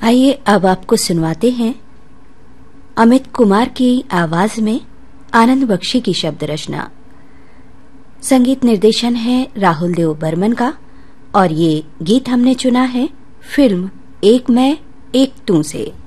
आइए अब आपको सुनवाते हैं अमित कुमार की आवाज में आनंद बख्शी की शब्द रचना। संगीत निर्देशन है राहुल देव बर्मन का और ये गीत हमने चुना है फिल्म एक मैं एक तू से।